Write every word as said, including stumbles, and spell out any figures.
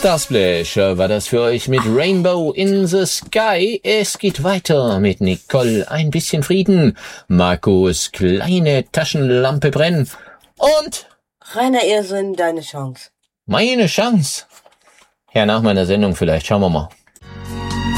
Starsplash war das für euch mit Rainbow in the Sky. Es geht weiter mit Nicole, ein bisschen Frieden, Markus, kleine Taschenlampe brennen und Rainer Irrsinn, deine Chance. Meine Chance. Ja, nach meiner Sendung vielleicht, schauen wir mal.